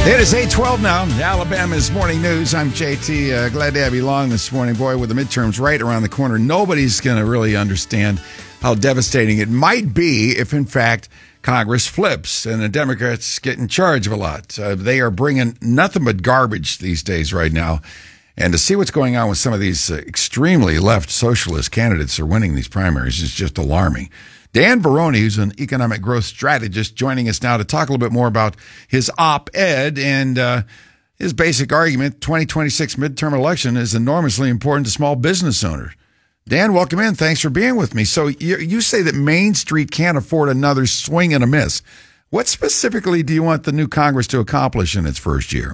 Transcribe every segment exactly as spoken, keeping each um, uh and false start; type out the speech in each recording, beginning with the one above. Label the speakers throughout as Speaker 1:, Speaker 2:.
Speaker 1: It is eight twelve now, Alabama's Morning News. I'm J T. Uh, glad to have you along this morning. Boy, with the midterms right around the corner, nobody's going to really understand how devastating it might be if, in fact, Congress flips and the Democrats get in charge of a lot. Uh, they are bringing nothing but garbage these days right now. And to see what's going on with some of these uh, extremely left socialist candidates who are winning these primaries is just alarming. Dan Baroni, who's an economic growth strategist, joining us now to talk a little bit more about his op-ed and uh, his basic argument, twenty twenty-six midterm election is enormously important to small business owners. Dan, welcome in. Thanks for being with me. So you, you say that Main Street can't afford another swing and a miss. What specifically do you want the new Congress to accomplish in its first year?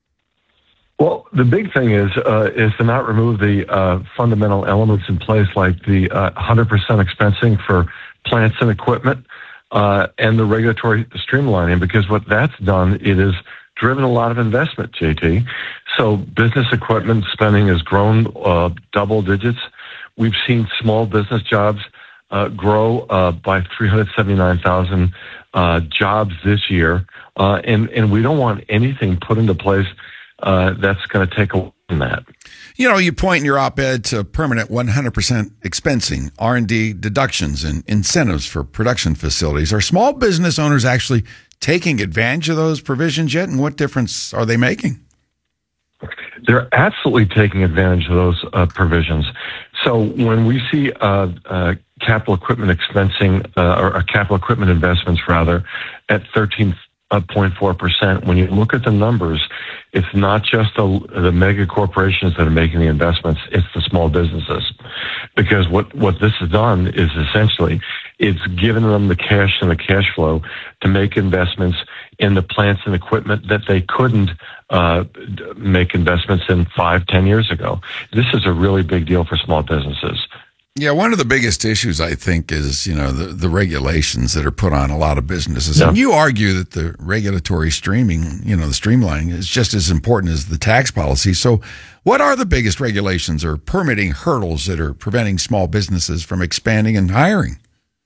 Speaker 2: Well, the big thing is uh, is to not remove the uh, fundamental elements in place like the uh, one hundred percent expensing for plants and equipment uh, and the regulatory streamlining, because what that's done, it has driven a lot of investment, J T. So business equipment spending has grown uh, double digits. We've seen small business jobs uh, grow uh, by three hundred seventy-nine thousand uh, jobs this year, uh, and, and we don't want anything put into place Uh, that's going to take away from that.
Speaker 1: You know, you point in your op-ed to permanent one hundred percent expensing, R and D deductions, and incentives for production facilities. Are small business owners actually taking advantage of those provisions yet, and what difference are they making?
Speaker 2: They're absolutely taking advantage of those uh, provisions. So when we see uh, uh, capital equipment expensing, uh, or, or capital equipment investments, rather, at thirteen point four percent. When you look at the numbers, it's not just the, the mega corporations that are making the investments, it's the small businesses. Because what, what this has done is essentially, it's given them the cash and the cash flow to make investments in the plants and equipment that they couldn't uh, make investments in five, ten years ago. This is a really big deal for small businesses.
Speaker 1: Yeah, one of the biggest issues, I think, is, you know, the, the regulations that are put on a lot of businesses. Yeah. And you argue that the regulatory streaming, you know, the streamlining is just as important as the tax policy. So what are the biggest regulations or permitting hurdles that are preventing small businesses from expanding and hiring?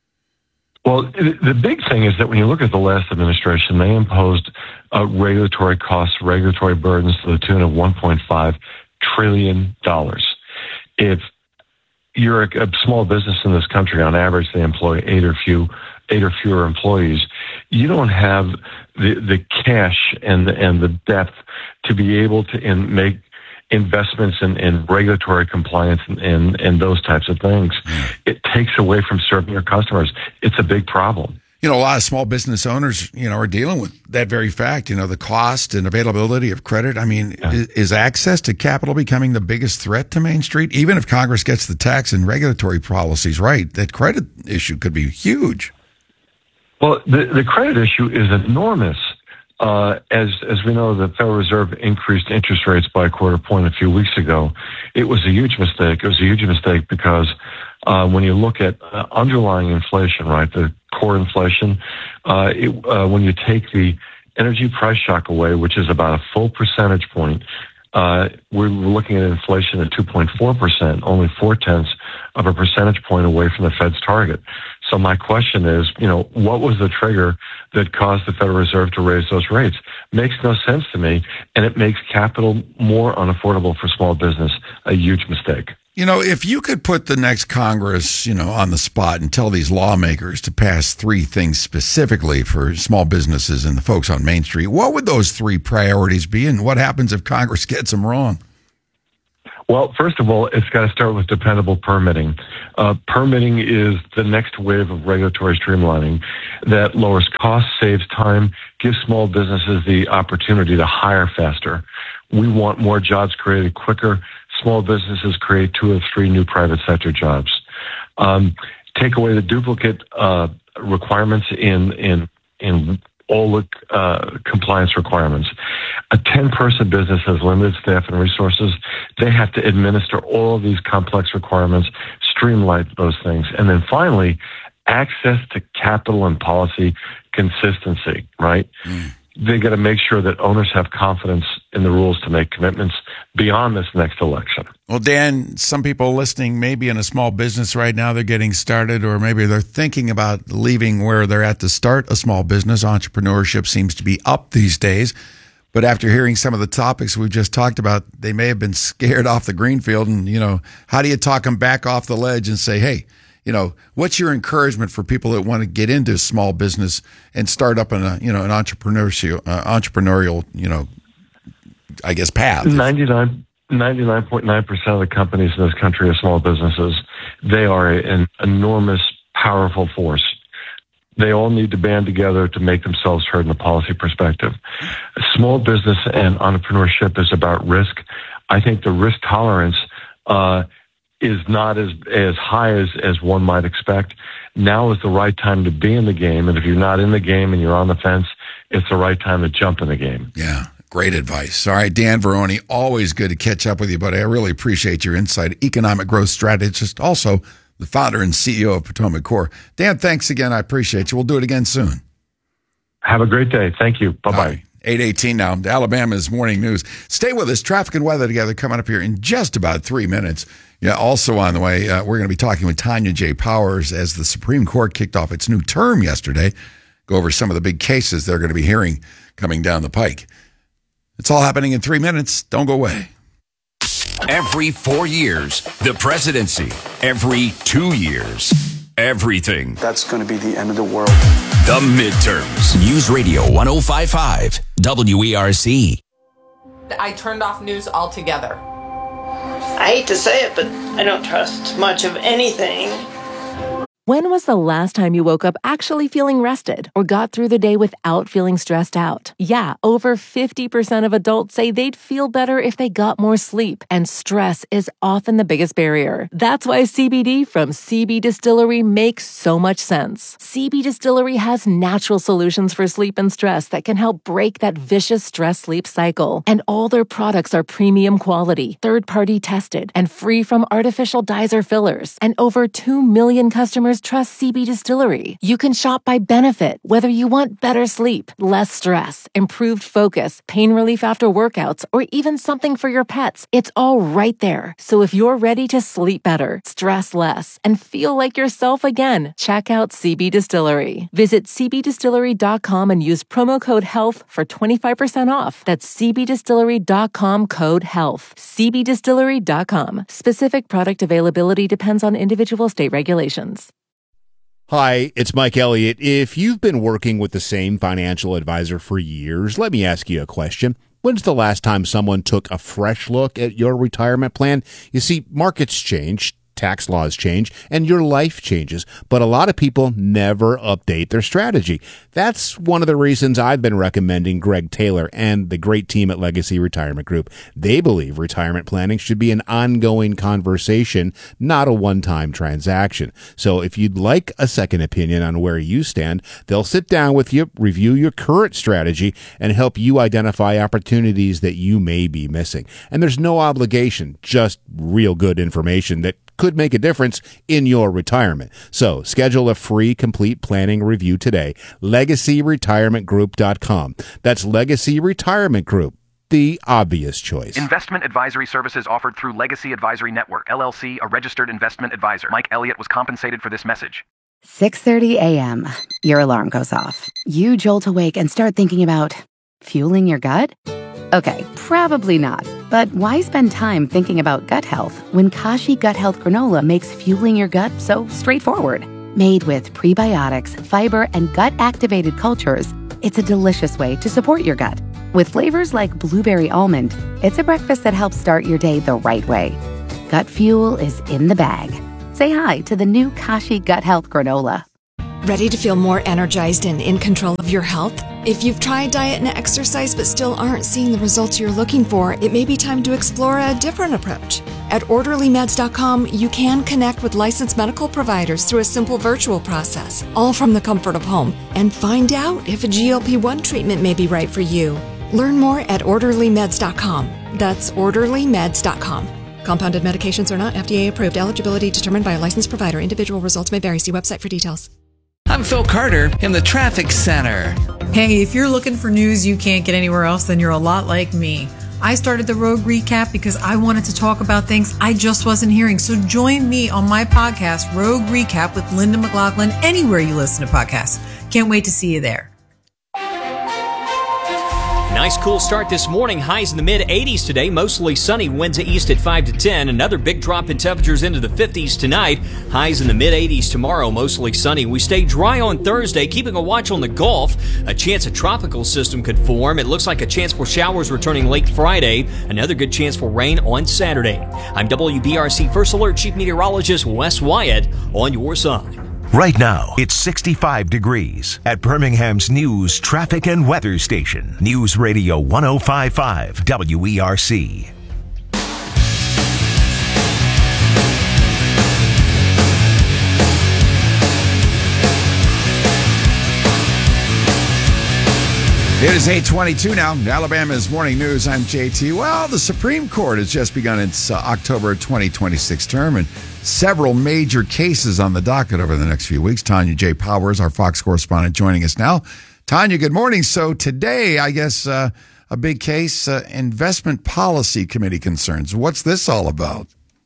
Speaker 2: Well, the big thing is that when you look at the last administration, they imposed uh, regulatory costs, regulatory burdens to the tune of one point five trillion dollars. If you're a, a small business in this country, on average, they employ eight or few, eight or fewer employees. You don't have the, the cash and the, and the depth to be able to in, make investments in, in regulatory compliance and, and, and those types of things. It takes away from serving your customers. It's a big problem.
Speaker 1: You know, a lot of small business owners, you know, are dealing with that very fact, you know, the cost and availability of credit. I mean, yeah. is, is access to capital becoming the biggest threat to Main Street? Even if Congress gets the tax and regulatory policies right, that credit issue could be huge.
Speaker 2: Well, the, the credit issue is enormous. Uh, as, as we know, the Federal Reserve increased interest rates by a quarter point a few weeks ago. It was a huge mistake. It was a huge mistake because uh, when you look at uh, underlying inflation, right, the core inflation, uh, it, uh, when you take the energy price shock away, which is about a full percentage point, uh, we're looking at inflation at two point four percent, only four-tenths of a percentage point away from the Fed's target. So my question is, you know, what was the trigger that caused the Federal Reserve to raise those rates? Makes no sense to me, and it makes capital more unaffordable for small business, a huge mistake.
Speaker 1: You know, if you could put the next Congress, you know, on the spot and tell these lawmakers to pass three things specifically for small businesses and the folks on Main Street, what would those three priorities be, and what happens if Congress gets them wrong?
Speaker 2: Well, first of all, it's got to start with dependable permitting. Uh, permitting is the next wave of regulatory streamlining that lowers costs, saves time, gives small businesses the opportunity to hire faster. We want more jobs created quicker. Small businesses create two or three new private sector jobs. Um, take away the duplicate uh, requirements in in in all the uh, compliance requirements. A ten-person business has limited staff and resources. They have to administer all of these complex requirements, streamline those things. And then finally, access to capital and policy consistency, right? Mm. They got to make sure that owners have confidence in the rules to make commitments beyond this next election.
Speaker 1: Well, Dan, some people listening may be in a small business right now. They're getting started, or maybe they're thinking about leaving where they're at to start a small business. Entrepreneurship seems to be up these days. But after hearing some of the topics we've just talked about, they may have been scared off the green field. And, you know, how do you talk them back off the ledge and say, hey, you know, what's your encouragement for people that want to get into small business and start up in a, you know, an entrepreneurial, uh, entrepreneurial, you know, I guess, path?
Speaker 2: ninety-nine, ninety-nine point nine percent of the companies in this country are small businesses. They are an enormous, powerful force. They all need to band together to make themselves heard in a policy perspective. Small business and entrepreneurship is about risk. I think the risk tolerance uh, is not as as high as, as one might expect. Now is the right time to be in the game. And if you're not in the game and you're on the fence, it's the right time to jump in the game.
Speaker 1: Yeah, great advice. All right, Dan Veroni, always good to catch up with you, buddy. I really appreciate your insight. Economic growth strategist, also the founder and C E O of Potomac Core. Dan, thanks again. I appreciate you. We'll do it again soon.
Speaker 2: Have a great day. Thank you. Bye-bye.
Speaker 1: Right. eight eighteen now. Alabama's morning news. Stay with us. Traffic and weather together coming up here in just about three minutes. Yeah, also on the way, uh, we're going to be talking with Tanya J. Powers as the Supreme Court kicked off its new term yesterday. Go over some of the big cases they're going to be hearing coming down the pike. It's all happening in three minutes. Don't go away.
Speaker 3: Every four years, the presidency. Every two years, everything.
Speaker 4: That's going to be the end of the world.
Speaker 3: The midterms. News Radio one oh five point five, W E R C.
Speaker 5: I turned off news altogether.
Speaker 6: I hate to say it, but I don't trust much of anything.
Speaker 7: When was the last time you woke up actually feeling rested or got through the day without feeling stressed out? Yeah, over fifty percent of adults say they'd feel better if they got more sleep, and stress is often the biggest barrier. That's why C B D from C B Distillery makes so much sense. C B Distillery has natural solutions for sleep and stress that can help break that vicious stress-sleep cycle. And all their products are premium quality, third-party tested, and free from artificial dyes or fillers. And over two million customers trust C B Distillery. You can shop by benefit, whether you want better sleep, less stress, improved focus, pain relief after workouts, or even something for your pets. It's all right there. So if you're ready to sleep better, stress less, and feel like yourself again, check out C B Distillery. Visit c b distillery dot com and use promo code HEALTH for twenty-five percent off. That's c b distillery dot com code HEALTH. c b distillery dot com. Specific product availability depends on individual state regulations.
Speaker 8: Hi, it's Mike Elliott. If you've been working with the same financial advisor for years, let me ask you a question. When's the last time someone took a fresh look at your retirement plan? You see, markets change, tax laws change, and your life changes, but a lot of people never update their strategy. That's one of the reasons I've been recommending Greg Taylor and the great team at Legacy Retirement Group. They believe retirement planning should be an ongoing conversation, not a one-time transaction. So if you'd like a second opinion on where you stand, they'll sit down with you, review your current strategy, and help you identify opportunities that you may be missing. And there's no obligation, just real good information that could make a difference in your retirement. So schedule a free complete planning review today. legacy retirement group dot com. That's Legacy Retirement Group, the obvious choice.
Speaker 9: Investment advisory services offered through Legacy Advisory Network, L L C, a registered investment advisor. Mike Elliott was compensated for this message.
Speaker 10: six thirty a.m. Your alarm goes off. You jolt awake and start thinking about fueling your gut? Okay, probably not. But why spend time thinking about gut health when Kashi Gut Health Granola makes fueling your gut so straightforward? Made with prebiotics, fiber, and gut-activated cultures, it's a delicious way to support your gut. With flavors like blueberry almond, it's a breakfast that helps start your day the right way. Gut fuel is in the bag. Say hi to the new Kashi Gut Health Granola.
Speaker 11: Ready to feel more energized and in control of your health? If you've tried diet and exercise but still aren't seeing the results you're looking for, it may be time to explore a different approach. At orderly meds dot com, you can connect with licensed medical providers through a simple virtual process, all from the comfort of home, and find out if a G L P one treatment may be right for you. Learn more at orderly meds dot com. That's orderly meds dot com. Compounded medications are not F D A approved. Eligibility determined by a licensed provider. Individual results may vary. See website for details.
Speaker 12: I'm Phil Carter in the Traffic Center.
Speaker 13: Hey, if you're looking for news you can't get anywhere else, then you're a lot like me. I started the Rogue Recap because I wanted to talk about things I just wasn't hearing. So join me on my podcast, Rogue Recap with Linda McLaughlin, anywhere you listen to podcasts. Can't wait to see you there.
Speaker 4: Nice cool start this morning. Highs in the mid eighties today. Mostly sunny. Winds east at five to ten. Another big drop in temperatures into the fifties tonight. Highs in the mid eighties tomorrow. Mostly sunny. We stay dry on Thursday. Keeping a watch on the Gulf. A chance a tropical system could form. It looks like a chance for showers returning late Friday. Another good chance for rain on Saturday. I'm W B R C First Alert Chief Meteorologist Wes Wyatt on your side.
Speaker 14: Right now, it's sixty-five degrees at Birmingham's News, Traffic, and Weather Station. News Radio one oh five point five W E R C.
Speaker 1: It is eight twenty-two now. Alabama's Morning News. I'm J T. Well, the Supreme Court has just begun its uh, October twenty twenty-six term, and several major cases on the docket over the next few weeks. Tanya J. Powers, our Fox correspondent, joining us now. Tanya, good morning. So today, I guess, uh, a big case, uh, Investment Policy Committee concerns. What's this all about?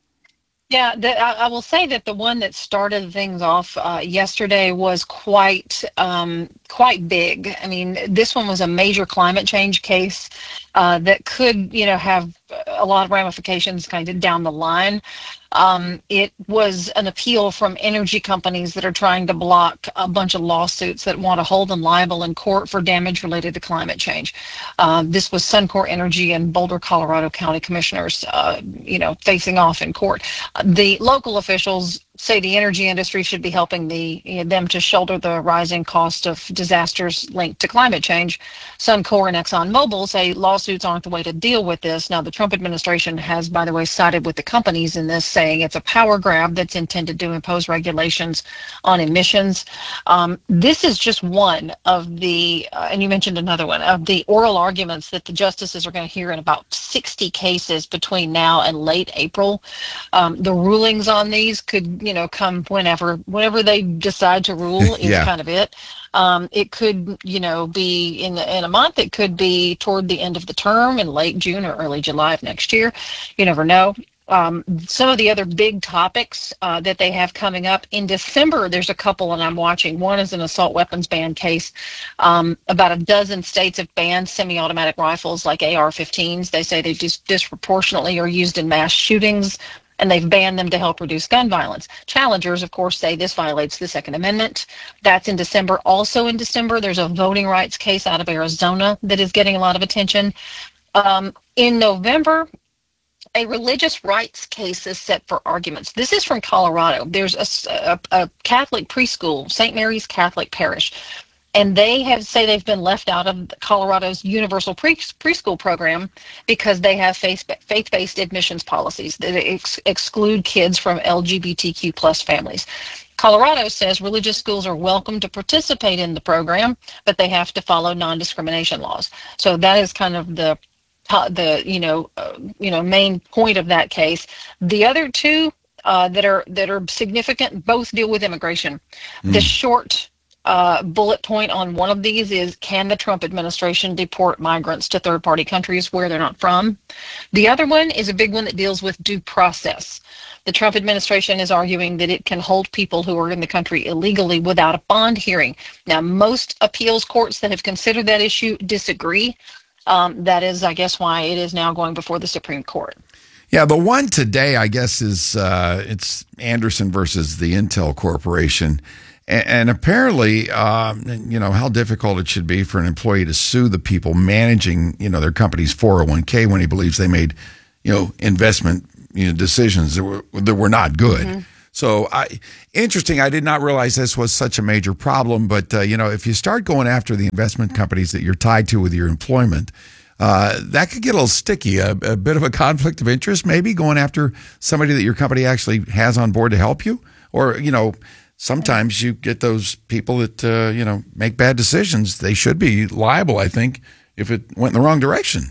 Speaker 15: Yeah, the, I, I will say that the one that started things off uh, yesterday was quite um, quite big. I mean, this one was a major climate change case uh, that could, you know, have a lot of ramifications kind of down the line. Um, it was an appeal from energy companies that are trying to block a bunch of lawsuits that want to hold them liable in court for damage related to climate change. Uh, this was Suncor Energy and Boulder, Colorado County commissioners, uh, you know, facing off in court. The local officials say the energy industry should be helping the you know, them to shoulder the rising cost of disasters linked to climate change. Suncor and ExxonMobil say lawsuits aren't the way to deal with this. Now, the Trump administration has, by the way, sided with the companies in this, saying it's a power grab that's intended to impose regulations on emissions. Um, this is just one of the, uh, and you mentioned another one, of the oral arguments that the justices are going to hear in about sixty cases between now and late April. Um, the rulings on these could, you know, come whenever, whenever they decide to rule is yeah. kind of it. Um, it could, you know, be in in a month. It could be toward the end of the term in late June or early July of next year. You never know. Um, some of the other big topics uh, that they have coming up in December, there's a couple and I'm watching. One is an assault weapons ban case. Um, about a dozen states have banned semi-automatic rifles like A R fifteens. They say they just disproportionately are used in mass shootings, and they've banned them to help reduce gun violence. Challengers, of course, say this violates the Second Amendment. That's in December. Also in December, there's a voting rights case out of Arizona that is getting a lot of attention. Um, in November, a religious rights case is set for arguments. This is from Colorado. There's a, a, a Catholic preschool, Saint Mary's Catholic Parish, and they have say they've been left out of Colorado's universal pre- preschool program because they have faith, faith-based admissions policies that ex- exclude kids from L G B T Q plus families. Colorado says religious schools are welcome to participate in the program, but they have to follow non-discrimination laws. So that is kind of the the you know uh, you know main point of that case. The other two uh, that are that are significant both deal with immigration. Mm. The short uh, bullet point on one of these is, can the Trump administration deport migrants to third-party countries where they're not from? The other one is a big one that deals with due process. The Trump administration is arguing that it can hold people who are in the country illegally without a bond hearing. Now, most appeals courts that have considered that issue disagree. Um, that is, I guess, why it is now going before the Supreme Court.
Speaker 1: Yeah, the one today, I guess, is uh, it's Anderson versus the Intel Corporation. And, and apparently, um, you know, how difficult it should be for an employee to sue the people managing, you know, their company's four oh one k when he believes they made, you know, investment you know, decisions that were, that were not good. Mm-hmm. So I, interesting. I did not realize this was such a major problem. But, uh, you know, if you start going after the investment companies that you're tied to with your employment, uh, that could get a little sticky, a, a bit of a conflict of interest, maybe going after somebody that your company actually has on board to help you. Or, you know, sometimes you get those people that, uh, you know, make bad decisions. They should be liable, I think, if it went in the wrong direction.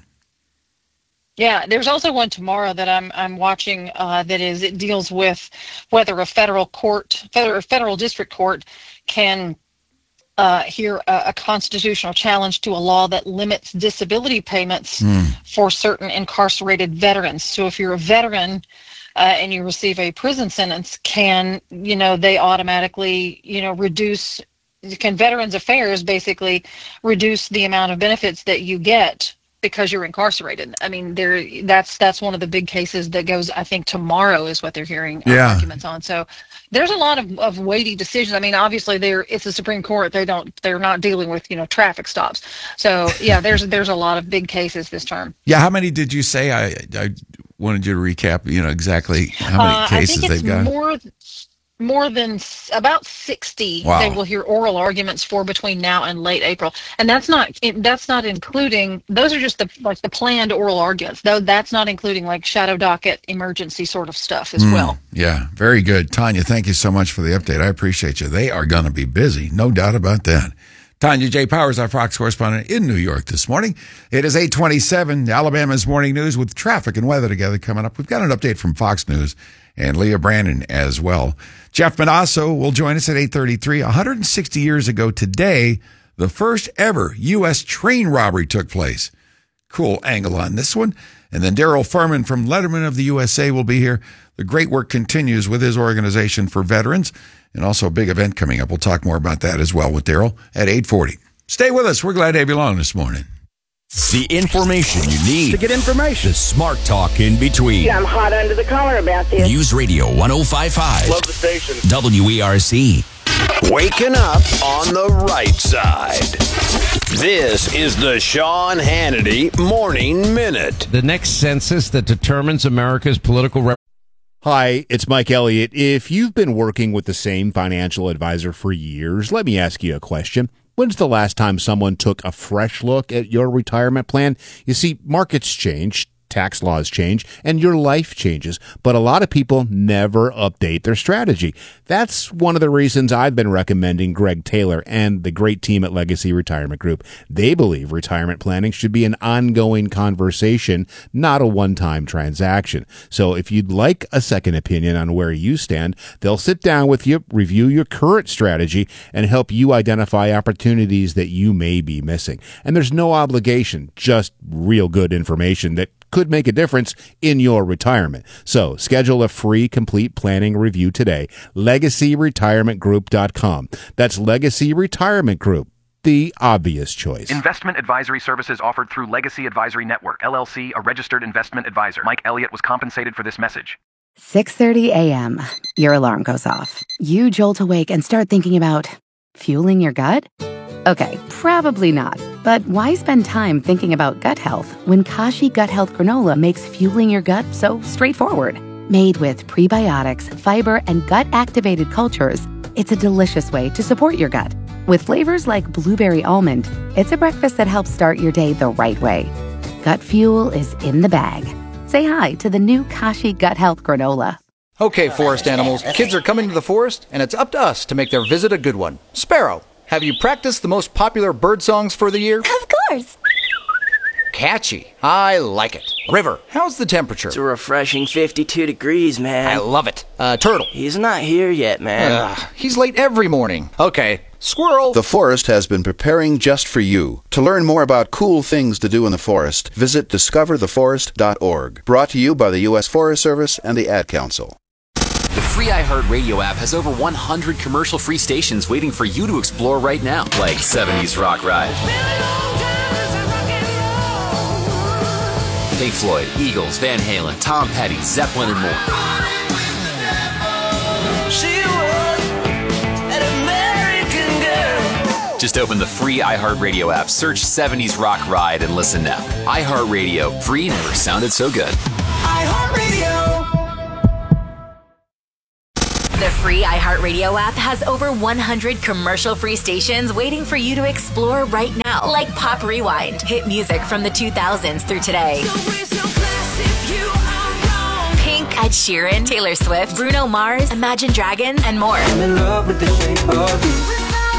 Speaker 15: Yeah, there's also one tomorrow that I'm I'm watching uh, that is it deals with whether a federal court, federal federal district court, can uh, hear a, a constitutional challenge to a law that limits disability payments mm. for certain incarcerated veterans. So if you're a veteran uh, and you receive a prison sentence, can you know they automatically you know reduce? Can Veterans Affairs basically reduce the amount of benefits that you get because you're incarcerated. I mean, there that's that's one of the big cases that goes, I think tomorrow is what they're hearing uh,
Speaker 1: Yeah.
Speaker 15: arguments on. So there's a lot of, of weighty decisions. I mean, obviously they're it's the Supreme Court. They don't they're not dealing with, you know, traffic stops. So yeah, there's there's a lot of big cases this term.
Speaker 1: Yeah, how many did you say? I I wanted you to recap, you know, exactly how many
Speaker 15: Uh,
Speaker 1: cases
Speaker 15: I think it's
Speaker 1: they've got.
Speaker 15: more more than s- about sixty.
Speaker 1: Wow.
Speaker 15: They will hear oral arguments for between now and late April, and that's not it- that's not including. Those are just the like the planned oral arguments. Though that's not including like shadow docket emergency sort of stuff as
Speaker 1: Mm,
Speaker 15: well.
Speaker 1: Yeah, very good. Tanya, thank you so much for the update. I appreciate you. They are going to be busy, no doubt about that. Tanya J. Powers, our Fox correspondent in New York this morning. It is eight twenty-seven, Alabama's Morning News with traffic and weather together coming up. We've got an update from Fox News and Leah Brandon as well. Jeff Manasso will join us at eight thirty-three. one hundred sixty years ago today, the first ever U S train robbery took place. Cool angle on this one. And then Daryl Furman from Letterman of the U S A will be here. The great work continues with his organization for veterans, and also a big event coming up. We'll talk more about that as well with Daryl at eight forty. Stay with us. We're glad to have you along this morning.
Speaker 3: The information you need
Speaker 16: To get information.
Speaker 3: The smart talk in between.
Speaker 16: Yeah, I'm hot under the collar about this.
Speaker 3: News Radio one oh five point five.
Speaker 16: Love the station.
Speaker 3: W E R C.
Speaker 17: Waking up on the right side. This is the Sean Hannity Morning Minute.
Speaker 18: The next census that determines America's political rep-
Speaker 8: Hi, it's Mike Elliott. If you've been working with the same financial advisor for years, let me ask you a question. When's the last time someone took a fresh look at your retirement plan? You see, markets change, tax laws change, and your life changes, but a lot of people never update their strategy. That's one of the reasons I've been recommending Greg Taylor and the great team at Legacy Retirement Group. They believe retirement planning should be an ongoing conversation, not a one-time transaction. So if you'd like a second opinion on where you stand, they'll sit down with you, review your current strategy, and help you identify opportunities that you may be missing. And there's no obligation, just real good information that could make a difference in your retirement. So schedule a free complete planning review today. legacy retirement group dot com. That's Legacy Retirement Group, the obvious choice.
Speaker 9: Investment advisory services offered through Legacy Advisory Network, L L C, a registered investment advisor. Mike Elliott was compensated for this message.
Speaker 10: six thirty a.m. Your alarm goes off. You jolt awake and start thinking about fueling your gut? Okay, probably not. But why spend time thinking about gut health when Kashi Gut Health Granola makes fueling your gut so straightforward? Made with prebiotics, fiber, and gut-activated cultures, it's a delicious way to support your gut. With flavors like blueberry almond, it's a breakfast that helps start your day the right way. Gut fuel is in the bag. Say hi to the new Kashi Gut Health Granola.
Speaker 19: Okay, forest animals, kids are coming to the forest, and it's up to us to make their visit a good one. Sparrow, have you practiced the most popular bird songs for the year?
Speaker 20: Of course.
Speaker 19: Catchy. I like it. River, how's the temperature?
Speaker 21: It's a refreshing fifty-two degrees, man.
Speaker 19: I love it. Uh, Turtle.
Speaker 21: He's not here yet, man.
Speaker 19: Ugh, he's late every morning. Okay. Squirrel.
Speaker 22: The forest has been preparing just for you. To learn more about cool things to do in the forest, visit discover the forest dot org. Brought to you by the U S Forest Service and the Ad Council.
Speaker 23: The free iHeartRadio app has over one hundred commercial-free stations waiting for you to explore right now, like seventies Rock Ride, Pink Floyd, Eagles, Van Halen, Tom Petty, Zeppelin, and more. Just open the free iHeartRadio app, search seventies Rock Ride, and listen now. iHeartRadio, free never sounded so good.
Speaker 20: iHeartRadio. The free iHeartRadio app has over one hundred commercial-free stations waiting for you to explore right now, like Pop Rewind, hit music from the two thousands through today. Pink, Ed Sheeran, Taylor Swift, Bruno Mars, Imagine Dragons, and more. I'm in love with the shape of you.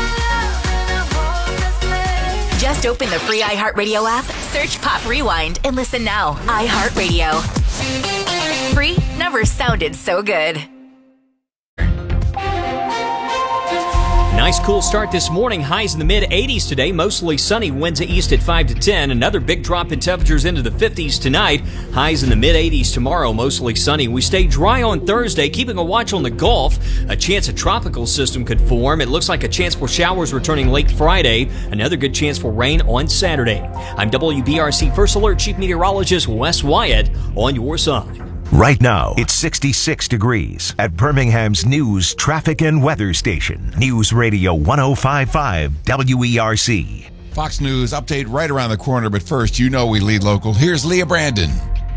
Speaker 20: Just open the free iHeartRadio app, search Pop Rewind, and listen now. iHeartRadio. Free never sounded so good.
Speaker 4: Nice cool start this morning. Highs in the mid eighties today. Mostly sunny. Winds east at five to ten. Another big drop in temperatures into the fifties tonight. Highs in the mid eighties tomorrow. Mostly sunny. We stay dry on Thursday. Keeping a watch on the Gulf. A chance a tropical system could form. It looks like a chance for showers returning late Friday. Another good chance for rain on Saturday. I'm W B R C First Alert Chief Meteorologist Wes Wyatt on your side.
Speaker 14: Right now, it's sixty-six degrees at Birmingham's news, traffic, and weather station. News Radio one oh five point five W E R C.
Speaker 1: Fox News update right around the corner, but first, you know we lead local. Here's Leah Brandon.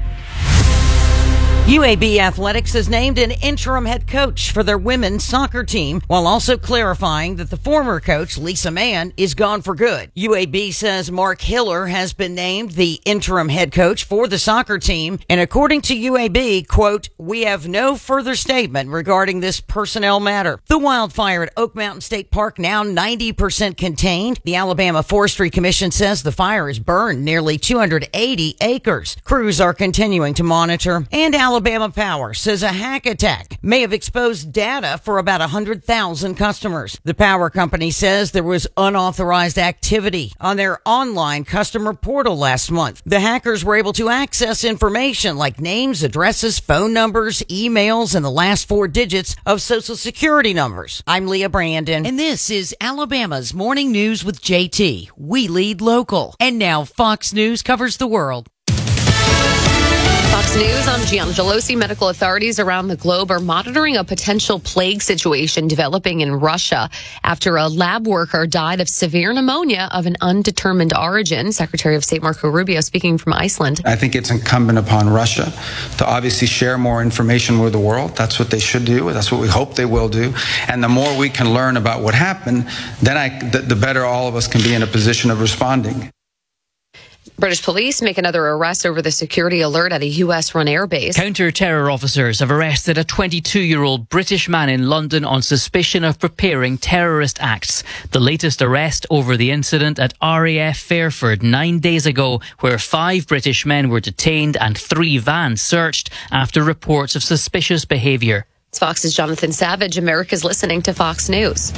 Speaker 2: U A B Athletics has named an interim head coach for their women's soccer team, while also clarifying that the former coach, Lisa Mann, is gone for good. U A B says Mark Hiller has been named the interim head coach for the soccer team, and according to U A B, quote, "We have no further statement regarding this personnel matter." The wildfire at Oak Mountain State Park now ninety percent contained. The Alabama Forestry Commission says the fire has burned nearly two hundred eighty acres. Crews are continuing to monitor, and Alabama Alabama Power says a hack attack may have exposed data for about one hundred thousand customers. The power company says there was unauthorized activity on their online customer portal last month. The hackers were able to access information like names, addresses, phone numbers, emails, and the last four digits of Social Security numbers. I'm Leah Brandon, and this is Alabama's Morning News with J T. We lead local. And now Fox News covers the world.
Speaker 5: Fox News, I'm Gianna Gelosi. Medical authorities around the globe are monitoring a potential plague situation developing in Russia after a lab worker died of severe pneumonia of an undetermined origin. Secretary of State Marco Rubio speaking from Iceland.
Speaker 6: I think it's incumbent upon Russia to obviously share more information with the world. That's what they should do. That's what we hope they will do. And the more we can learn about what happened, then I, the, the better all of us can be in a position of responding.
Speaker 5: British police make another arrest over the security alert at a U S-run airbase.
Speaker 24: Counter-terror officers have arrested a twenty-two-year-old British man in London on suspicion of preparing terrorist acts. The latest arrest over the incident at R A F Fairford nine days ago, where five British men were detained and three vans searched after reports of suspicious behaviour.
Speaker 5: It's Fox's Jonathan Savage. America's listening to Fox News.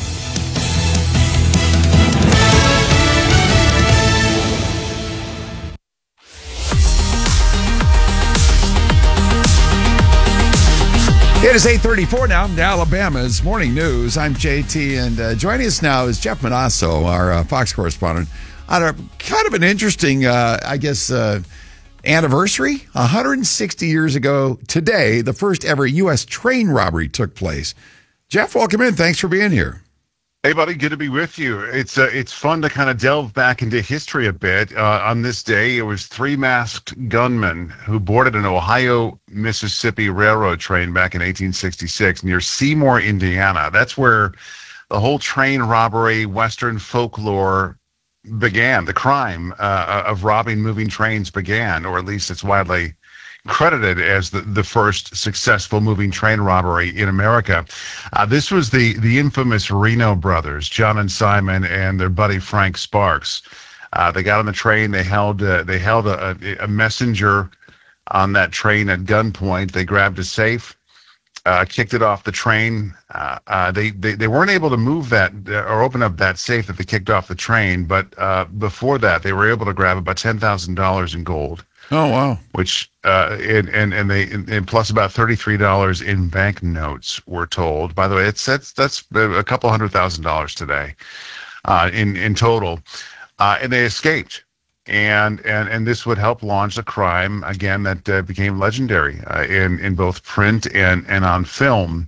Speaker 1: It is eight thirty-four now, Alabama's Morning News. I'm J T, and uh, joining us now is Jeff Manasso, our uh, Fox correspondent, on a kind of an interesting, uh, I guess, uh, anniversary. one hundred sixty years ago today, the first ever U S train robbery took place. Jeff, welcome in. Thanks for being here.
Speaker 25: Hey, buddy, good to be with you. It's uh, it's fun to kind of delve back into history a bit. Uh, on this day, it was three masked gunmen who boarded an Ohio-Mississippi railroad train back in eighteen sixty-six near Seymour, Indiana. That's where the whole train robbery, Western folklore began. The crime uh, of robbing moving trains began, or at least it's widely credited as the, the first successful moving train robbery in America. Uh, this was the the infamous Reno brothers, John and Simon, and their buddy Frank Sparks. Uh, they got on the train. They held uh, they held a, a messenger on that train at gunpoint. They grabbed a safe, uh, kicked it off the train. Uh, uh, they, they they weren't able to move that uh, or open up that safe that they kicked off the train. But uh, before that, they were able to grab about ten thousand dollars in gold.
Speaker 1: Oh, wow.
Speaker 25: Which, uh, and, and, and they, and plus about thirty-three dollars in banknotes, we're told. By the way, it's, that's, that's a couple hundred thousand dollars today, uh, in, in total. Uh, and they escaped. And, and, and this would help launch a crime, again, that uh, became legendary, uh, in, in both print and, and on film.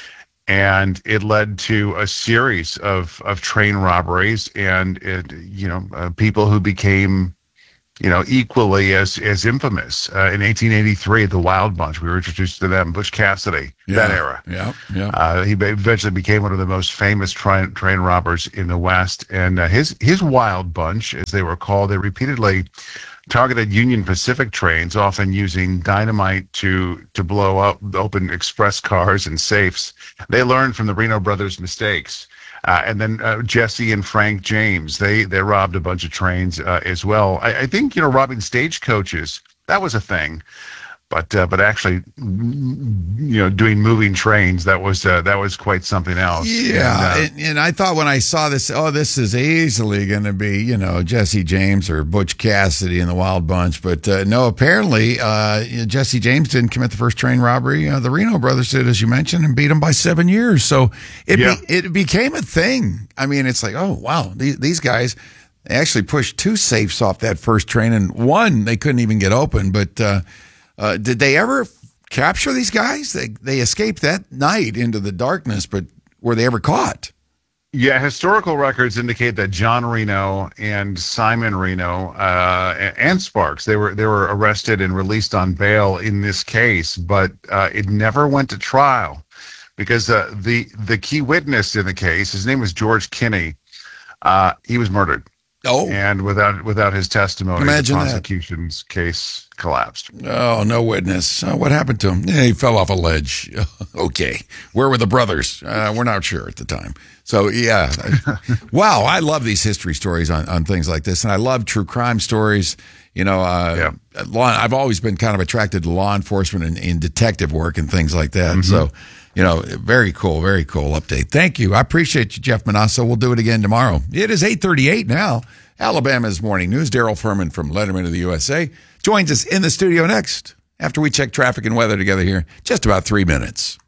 Speaker 25: And it led to a series of, of train robberies and, it, you know, uh, people who became, you know, equally as as infamous. Uh, in eighteen eighty-three, the Wild Bunch, we were introduced to them, Butch Cassidy,
Speaker 1: yeah,
Speaker 25: that era.
Speaker 1: Yeah, yeah.
Speaker 25: Uh, he eventually became one of the most famous train train robbers in the West. And uh, his his Wild Bunch, as they were called, they repeatedly targeted Union Pacific trains, often using dynamite to to blow up open express cars and safes. They learned from the Reno brothers' mistakes. Uh, and then uh, Jesse and Frank James, they they robbed a bunch of trains uh, as well. I, I think, you know, robbing stagecoaches, that was a thing. But uh, but actually, you know, doing moving trains, that was uh, that was quite something else.
Speaker 1: Yeah,
Speaker 25: and, uh,
Speaker 1: and, and I thought when I saw this, oh, this is easily going to be, you know, Jesse James or Butch Cassidy and the Wild Bunch. But uh, no, apparently uh, Jesse James didn't commit the first train robbery. Uh, the Reno brothers did, as you mentioned, and beat him by seven years. So it
Speaker 25: Yeah.
Speaker 1: be, it became a thing. I mean, it's like, oh, wow, these, these guys they actually pushed two safes off that first train, and one they couldn't even get open. But uh, uh, did they ever capture these guys? They they escaped that night into the darkness, but were they ever caught?
Speaker 25: Yeah, historical records indicate that John Reno and Simon Reno uh, and Sparks they were they were arrested and released on bail in this case, but uh, it never went to trial because uh, the the key witness in the case, his name was George Kinney. Uh, he was murdered.
Speaker 1: Oh,
Speaker 25: and without without his testimony,
Speaker 1: Imagine
Speaker 25: the
Speaker 1: that.
Speaker 25: prosecution's case collapsed.
Speaker 1: Oh, no witness. Uh, what happened to him? Yeah, he fell off a ledge. Okay. Where were the brothers? Uh, we're not sure at the time. So, yeah. Wow, I love these history stories on, on things like this. And I love true crime stories. You know, uh, law, I've always been kind of attracted to law enforcement and, and detective work and things like that.
Speaker 25: Mm-hmm.
Speaker 1: So, you know, very cool, very cool update. Thank you. I appreciate you, Jeff Manasso. We'll do it again tomorrow. It is eight thirty-eight now. Alabama's Morning News. Daryl Furman from Letterman of the U S A joins us in the studio next after we check traffic and weather together here. Just about three minutes.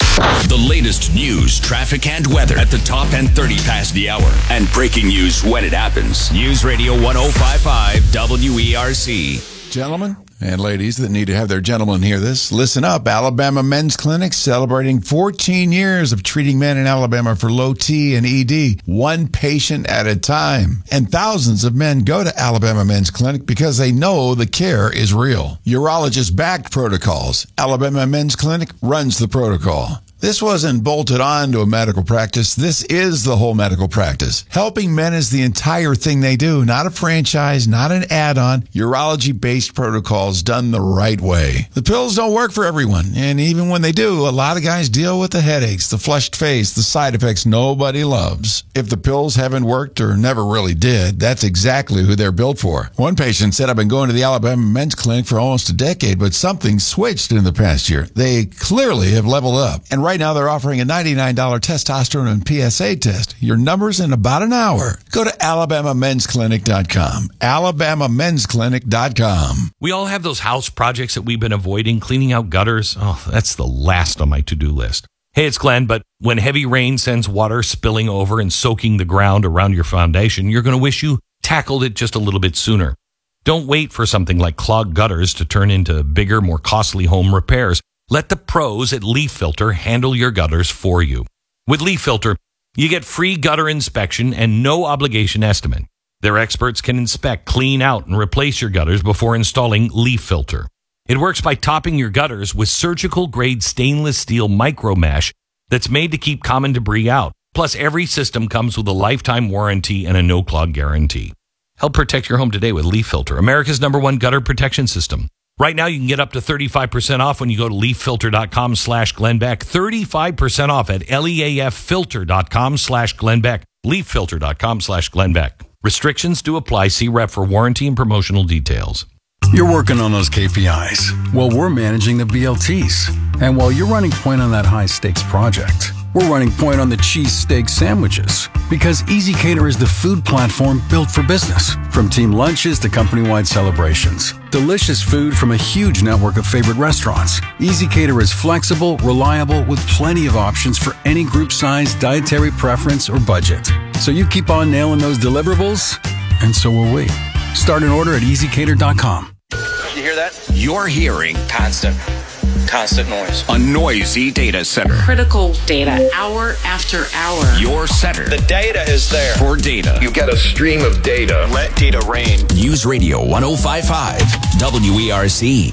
Speaker 3: The latest news, traffic, and weather at the top and thirty past the hour. And breaking news when it happens. News Radio one oh five point five W E R C.
Speaker 1: Gentlemen and ladies that need to have their gentlemen hear this, listen up. Alabama Men's Clinic celebrating fourteen years of treating men in Alabama for low T and E D, one patient at a time. And thousands of men go to Alabama Men's Clinic because they know the care is real. Urologist-backed protocols. Alabama Men's Clinic runs the protocol. This wasn't bolted on to a medical practice. This is the whole medical practice. Helping men is the entire thing they do, not a franchise, not an add-on. Urology-based protocols done the right way. The pills don't work for everyone, and even when they do, a lot of guys deal with the headaches, the flushed face, the side effects nobody loves. If the pills haven't worked or never really did, that's exactly who they're built for. One patient said, I've been going to the Alabama Men's Clinic for almost a decade, but something switched in the past year. They clearly have leveled up. And right now they're offering a ninety-nine dollars testosterone and P S A test. Your numbers in about an hour. Go to alabama men's clinic dot com. alabama men's clinic dot com.
Speaker 7: We all have those house projects that we've been avoiding, cleaning out gutters. Oh, that's the last on my to-do list. Hey, it's Glenn, but when heavy rain sends water spilling over and soaking the ground around your foundation, you're going to wish you tackled it just a little bit sooner. Don't wait for something like clogged gutters to turn into bigger, more costly home repairs. Let the pros at Leaf Filter handle your gutters for you. With Leaf Filter, you get free gutter inspection and no obligation estimate. Their experts can inspect, clean out, and replace your gutters before installing Leaf Filter. It works by topping your gutters with surgical-grade stainless steel micro mesh that's made to keep common debris out. Plus, every system comes with a lifetime warranty and a no-clog guarantee. Help protect your home today with Leaf Filter, America's number one gutter protection system. Right now, you can get up to thirty-five percent off when you go to leaffilter.com slash Glenbeck. thirty-five percent off at leaffilter.com slash Glenbeck. leaffilter.com slash Glenbeck. Restrictions do apply. See rep for warranty and promotional details.
Speaker 11: You're working on those K P Is. Well, we're managing the B L Ts. And while you're running point on that high-stakes project, we're running point on the cheesesteak sandwiches. Because ezCater is the food platform built for business. From team lunches to company-wide celebrations. Delicious food from a huge network of favorite restaurants. ezCater is flexible, reliable, with plenty of options for any group size, dietary preference, or budget. So you keep on nailing those deliverables, and so will we. Start an order at easy cater dot com.
Speaker 23: You hear that?
Speaker 3: You're hearing
Speaker 23: Constant. Constant noise.
Speaker 3: a noisy data center.
Speaker 12: Critical data, hour after hour.
Speaker 3: Your center
Speaker 23: The data is there.
Speaker 3: for data.
Speaker 23: You get a stream of data. Let data rain.
Speaker 3: News Radio one oh five point five W E R C.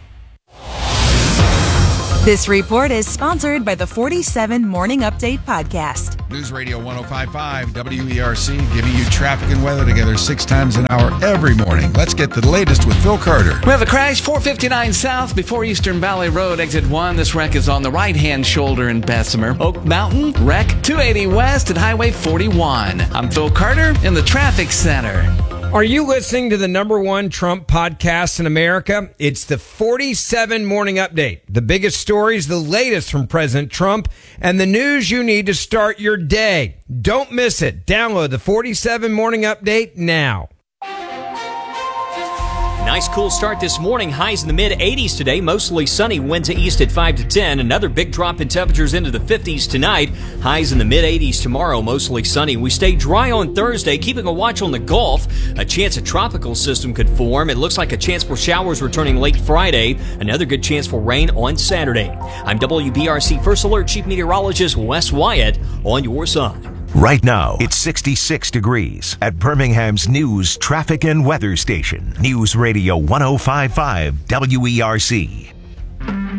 Speaker 13: This report is sponsored by the forty-seven Morning Update podcast.
Speaker 1: News Radio one oh five point five W E R C, giving you traffic and weather together six times an hour every morning. Let's get the latest with Phil Carter.
Speaker 15: We have a crash, four fifty-nine south before Eastern Valley Road, exit one. This wreck is on the right-hand shoulder in Bessemer. Oak Mountain, wreck two eighty west at Highway forty-one. I'm Phil Carter in the traffic center.
Speaker 8: Are you listening to the number one Trump podcast in America? It's the forty-seven Morning Update. The biggest stories, the latest from President Trump, and the news you need to start your day. Don't miss it. Download the forty-seven Morning Update now.
Speaker 4: Nice cool start this morning. Highs in the mid eighties today. Mostly sunny. Winds to east at five to ten. Another big drop in temperatures into the fifties tonight. Highs in the mid eighties tomorrow. Mostly sunny. We stay dry on Thursday. Keeping a watch on the Gulf. A chance a tropical system could form. It looks like a chance for showers returning late Friday. Another good chance for rain on Saturday. I'm W B R C First Alert Chief Meteorologist Wes Wyatt on your side.
Speaker 14: Right now, it's sixty-six degrees at Birmingham's news, traffic, and weather station. News Radio one oh five point five W E R C.